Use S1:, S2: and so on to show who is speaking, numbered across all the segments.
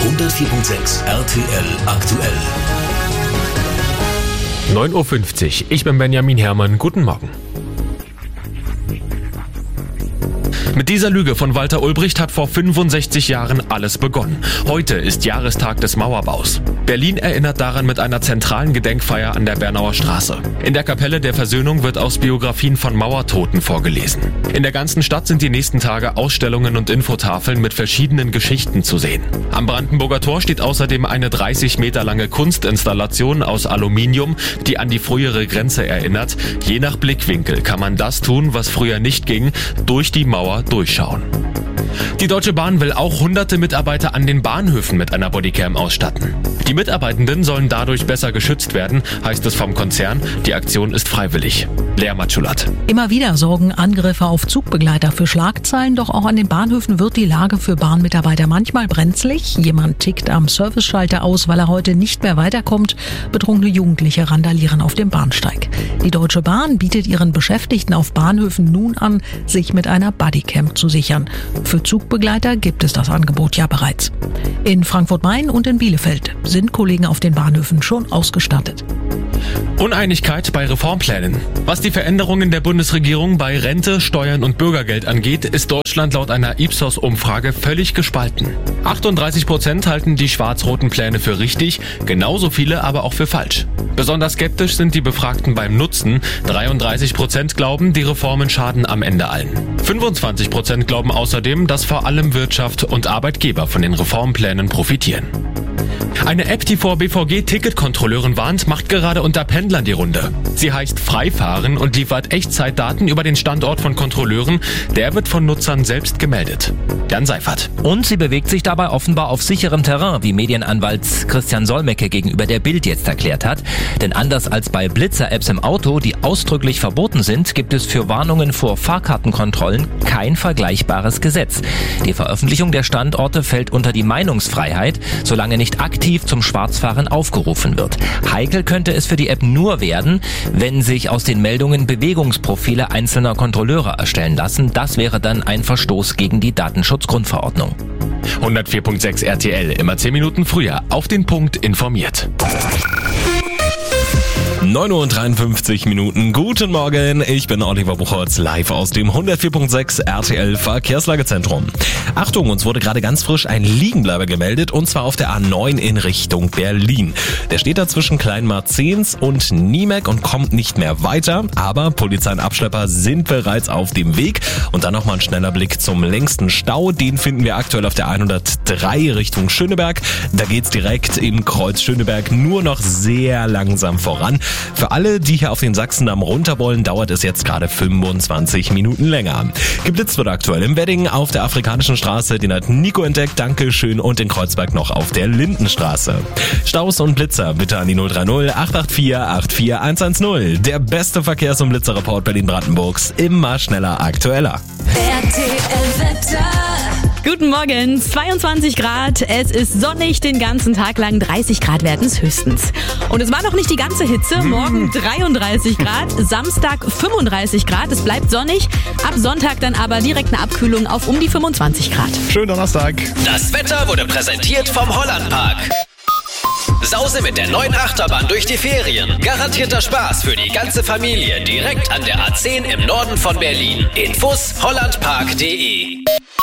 S1: 104.6 RTL aktuell.
S2: 9.50 Uhr. Ich bin Benjamin Herrmann. Guten Morgen. Mit dieser Lüge von Walter Ulbricht hat vor 65 Jahren alles begonnen. Heute ist Jahrestag des Mauerbaus. Berlin erinnert daran mit einer zentralen Gedenkfeier an der Bernauer Straße. In der Kapelle der Versöhnung wird aus Biografien von Mauertoten vorgelesen. In der ganzen Stadt sind die nächsten Tage Ausstellungen und Infotafeln mit verschiedenen Geschichten zu sehen. Am Brandenburger Tor steht außerdem eine 30 Meter lange Kunstinstallation aus Aluminium, die an die frühere Grenze erinnert. Je nach Blickwinkel kann man das tun, was früher nicht ging, durch die Mauer durchschauen. Die Deutsche Bahn will auch hunderte Mitarbeiter an den Bahnhöfen mit einer Bodycam ausstatten. Die Mitarbeitenden sollen dadurch besser geschützt werden, heißt es vom Konzern. Die Aktion ist freiwillig. Lea Matschulat.
S3: Immer wieder sorgen Angriffe auf Zugbegleiter für Schlagzeilen, doch auch an den Bahnhöfen wird die Lage für Bahnmitarbeiter manchmal brenzlig. Jemand tickt am Serviceschalter aus, weil er heute nicht mehr weiterkommt. Betrunkene Jugendliche randalieren auf dem Bahnsteig. Die Deutsche Bahn bietet ihren Beschäftigten auf Bahnhöfen nun an, sich mit einer Bodycam zu sichern. Für Zugbegleiter gibt es das Angebot ja bereits. In Frankfurt-Main und in Bielefeld sind Kollegen auf den Bahnhöfen schon ausgestattet.
S2: Uneinigkeit bei Reformplänen. Was die Veränderungen der Bundesregierung bei Rente, Steuern und Bürgergeld angeht, ist Deutschland laut einer Ipsos-Umfrage völlig gespalten. 38% halten die schwarz-roten Pläne für richtig, genauso viele aber auch für falsch. Besonders skeptisch sind die Befragten beim Nutzen. 33% glauben, die Reformen schaden am Ende allen. 25% glauben außerdem, dass vor allem Wirtschaft und Arbeitgeber von den Reformplänen profitieren. Eine App, die vor BVG-Ticketkontrolleuren warnt, macht gerade unter Pendlern die Runde. Sie heißt Freifahren und liefert Echtzeitdaten über den Standort von Kontrolleuren. Der wird von Nutzern selbst gemeldet. Jan Seifert.
S4: Und sie bewegt sich dabei offenbar auf sicherem Terrain, wie Medienanwalt Christian Solmecke gegenüber der Bild jetzt erklärt hat. Denn anders als bei Blitzer-Apps im Auto, die ausdrücklich verboten sind, gibt es für Warnungen vor Fahrkartenkontrollen kein vergleichbares Gesetz. Die Veröffentlichung der Standorte fällt unter die Meinungsfreiheit, solange nicht aktiv zum Schwarzfahren aufgerufen wird. Heikel könnte es für die App nur werden, wenn sich aus den Meldungen Bewegungsprofile einzelner Kontrolleure erstellen lassen. Das wäre dann ein Verstoß gegen die Datenschutzgrundverordnung.
S2: 104.6 RTL, immer 10 Minuten früher, auf den Punkt informiert.
S5: 9.53 Uhr. Guten Morgen, ich bin Oliver Buchholz, live aus dem 104.6 RTL Verkehrslagezentrum. Achtung, uns wurde gerade ganz frisch ein Liegenbleiber gemeldet, und zwar auf der A9 in Richtung Berlin. Der steht da zwischen Kleinmarzens und Niemek und kommt nicht mehr weiter, aber Polizei und Abschlepper sind bereits auf dem Weg. Und dann nochmal ein schneller Blick zum längsten Stau, den finden wir aktuell auf der 103 Richtung Schöneberg. Da geht's direkt im Kreuz Schöneberg nur noch sehr langsam voran. Für alle, die hier auf den Sachsendamm runter wollen, dauert es jetzt gerade 25 Minuten länger. Geblitzt wird aktuell im Wedding auf der Afrikanischen Straße, den hat Nico entdeckt, Dankeschön, und in Kreuzberg noch auf der Lindenstraße. Staus und Blitzer bitte an die 030 884 84110. Der beste Verkehrs- und Blitzerreport Berlin-Brandenburgs, immer schneller, aktueller.
S6: Guten Morgen, 22 Grad, es ist sonnig den ganzen Tag lang, 30 Grad werden es höchstens. Und es war noch nicht die ganze Hitze, morgen 33 Grad, Samstag 35 Grad, es bleibt sonnig, ab Sonntag dann aber direkt eine Abkühlung auf um die 25 Grad.
S7: Schönen Donnerstag.
S1: Das Wetter wurde präsentiert vom Hollandpark. Sause mit der neuen Achterbahn durch die Ferien. Garantierter Spaß für die ganze Familie direkt an der A10 im Norden von Berlin. Infos hollandpark.de.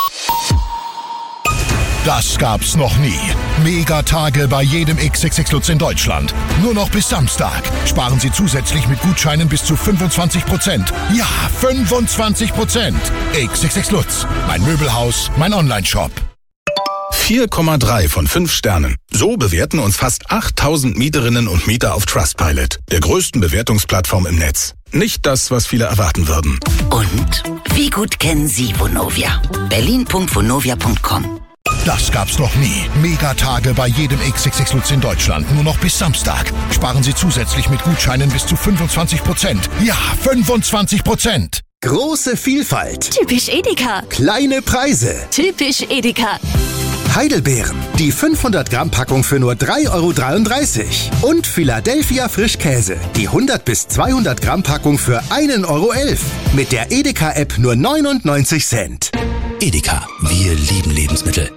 S8: Das gab's noch nie. Megatage bei jedem XXX Lutz in Deutschland. Nur noch bis Samstag. Sparen Sie zusätzlich mit Gutscheinen bis zu 25%. Ja, 25%. XXX Lutz. Mein Möbelhaus, mein Onlineshop.
S9: 4,3 von 5 Sternen. So bewerten uns fast 8000 Mieterinnen und Mieter auf Trustpilot, der größten Bewertungsplattform im Netz. Nicht das, was viele erwarten würden.
S10: Und wie gut kennen Sie Vonovia? berlin.vonovia.com.
S8: Das gab's noch nie. Megatage bei jedem XXX Lutz in Deutschland. Nur noch bis Samstag. Sparen Sie zusätzlich mit Gutscheinen bis zu 25%. Ja, 25%.
S11: Große Vielfalt.
S12: Typisch Edeka.
S11: Kleine Preise.
S12: Typisch Edeka.
S11: Heidelbeeren. Die 500 Gramm Packung für nur 3,33 €. Und Philadelphia Frischkäse. Die 100 bis 200 Gramm Packung für 1,11 €. Mit der Edeka-App nur 99 Cent.
S1: Edeka, wir lieben Lebensmittel.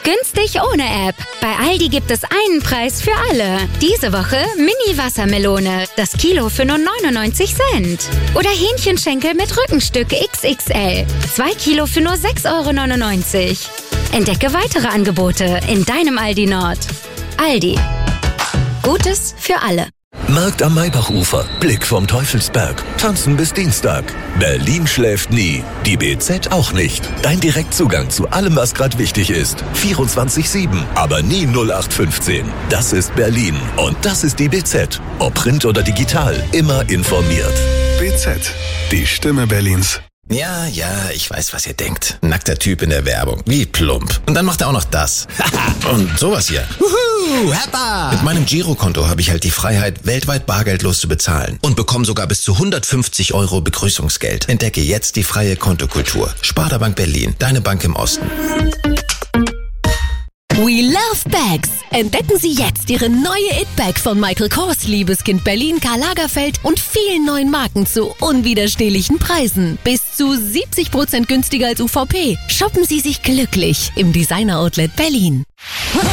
S7: Günstig ohne App. Bei Aldi gibt es einen Preis für alle. Diese Woche Mini-Wassermelone. Das Kilo für nur 99 Cent. Oder Hähnchenschenkel mit Rückenstück XXL. 2 Kilo für nur 6,99 €. Entdecke weitere Angebote in deinem Aldi Nord. Aldi. Gutes für alle.
S13: Markt am Maybachufer, Blick vom Teufelsberg, tanzen bis Dienstag. Berlin schläft nie, die BZ auch nicht. Dein Direktzugang zu allem, was gerade wichtig ist. 24/7, aber nie 0815. Das ist Berlin und das ist die BZ. Ob Print oder digital, immer informiert.
S9: BZ, die Stimme Berlins.
S14: Ja, ich weiß, was ihr denkt. Nackter Typ in der Werbung. Wie plump. Und dann macht er auch noch das. Und sowas hier. Heppa! Mit meinem Girokonto habe ich halt die Freiheit, weltweit bargeldlos zu bezahlen. Und bekomme sogar bis zu 150 € Begrüßungsgeld. Entdecke jetzt die freie Kontokultur. Sparda Bank Berlin, deine Bank im Osten.
S15: We love bags. Entdecken Sie jetzt Ihre neue It-Bag von Michael Kors, Liebeskind Berlin, Karl Lagerfeld und vielen neuen Marken zu unwiderstehlichen Preisen. Bis zu 70% günstiger als UVP. Shoppen Sie sich glücklich im Designer Outlet Berlin.